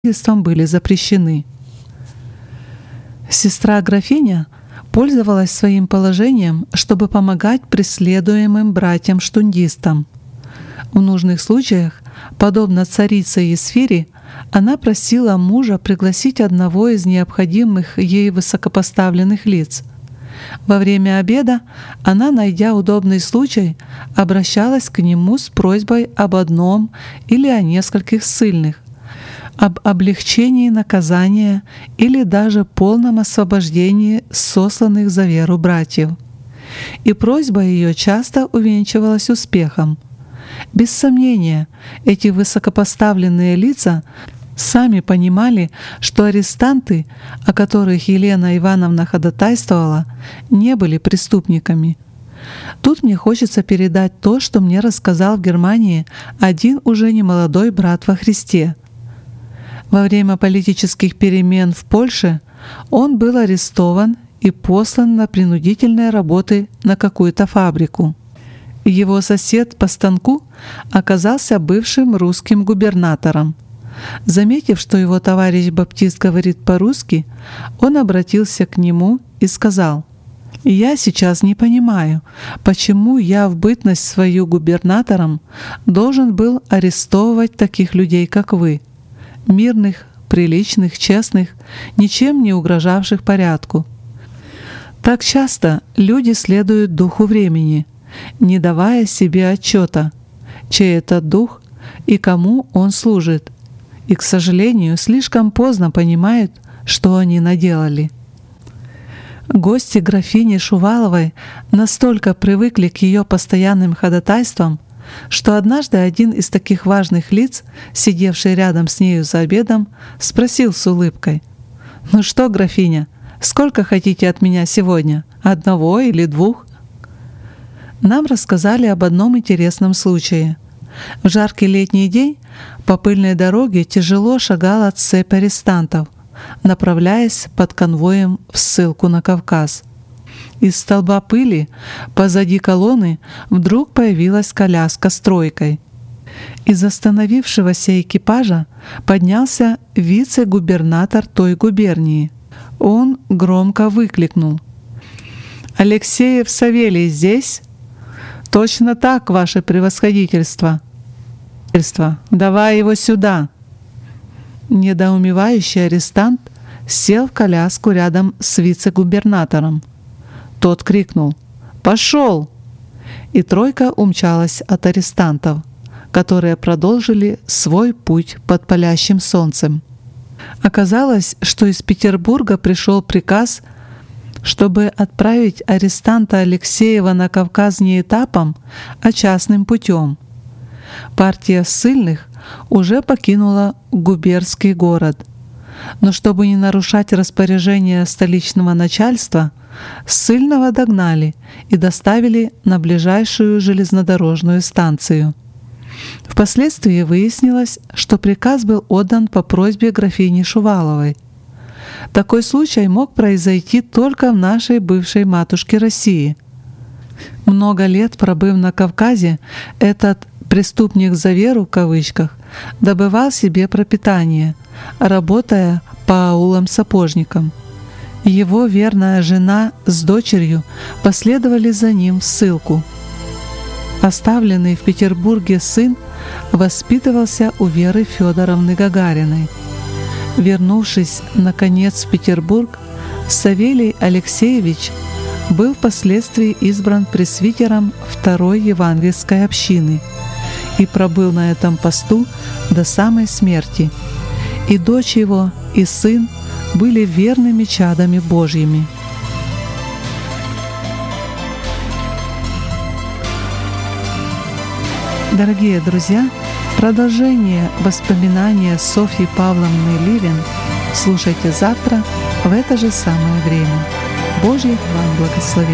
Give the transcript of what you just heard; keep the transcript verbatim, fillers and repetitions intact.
были запрещены. Сестра графиня пользовалась своим положением, чтобы помогать преследуемым братьям-штундистам. В нужных случаях, подобно царице Есфири, она просила мужа пригласить одного из необходимых ей высокопоставленных лиц. Во время обеда она, найдя удобный случай, обращалась к нему с просьбой об одном или о нескольких ссыльных, об облегчении наказания или даже полном освобождении сосланных за веру братьев. И просьба ее часто увенчивалась успехом. Без сомнения, эти высокопоставленные лица сами понимали, что арестанты, о которых Елена Ивановна ходатайствовала, не были преступниками. Тут мне хочется передать то, что мне рассказал в Германии один уже немолодой брат во Христе. Во время политических перемен в Польше он был арестован и послан на принудительные работы на какую-то фабрику. Его сосед по станку оказался бывшим русским губернатором. Заметив, что его товарищ баптист говорит по-русски, он обратился к нему и сказал: «Я сейчас не понимаю, почему я в бытность свою губернатором должен был арестовывать таких людей, как вы, мирных, приличных, честных, ничем не угрожавших порядку. Так часто люди следуют духу времени, не давая себе отчета, чей это дух и кому он служит, и, к сожалению, слишком поздно понимают, что они наделали». Гости графини Шуваловой настолько привыкли к ее постоянным ходатайствам, что однажды один из таких важных лиц, сидевший рядом с нею за обедом, спросил с улыбкой: «Ну что, графиня, сколько хотите от меня сегодня? Одного или двух?» Нам рассказали об одном интересном случае. В жаркий летний день по пыльной дороге тяжело шагала цепь арестантов, направляясь под конвоем в ссылку на Кавказ. Из столба пыли позади колонны вдруг появилась коляска с тройкой. Из остановившегося экипажа поднялся вице-губернатор той губернии. Он громко выкликнул: «Алексеев Савелий здесь?» «Точно так, ваше превосходительство!» «Давай его сюда!» Недоумевающий арестант сел в коляску рядом с вице-губернатором. Тот крикнул: «Пошел!» И тройка умчалась от арестантов, которые продолжили свой путь под палящим солнцем. Оказалось, что из Петербурга пришел приказ, чтобы отправить арестанта Алексеева на Кавказ не этапом, а частным путем. Партия ссыльных уже покинула губернский город, но чтобы не нарушать распоряжения столичного начальства, ссыльного догнали и доставили на ближайшую железнодорожную станцию. Впоследствии выяснилось, что приказ был отдан по просьбе графини Шуваловой. Такой случай мог произойти только в нашей бывшей матушке России. Много лет пробыв на Кавказе, этот «преступник за веру» в кавычках добывал себе пропитание, работая по аулам-сапожникам. Его верная жена с дочерью последовали за ним в ссылку. Оставленный в Петербурге сын воспитывался у Веры Федоровны Гагариной. Вернувшись, наконец, в Петербург, Савелий Алексеевич был впоследствии избран пресвитером Второй Евангельской общины и пробыл на этом посту до самой смерти. И дочь его, и сын были верными чадами Божьими. Дорогие друзья, продолжение воспоминания Софьи Павловны Ливен слушайте завтра в это же самое время. Божьих вам благословений!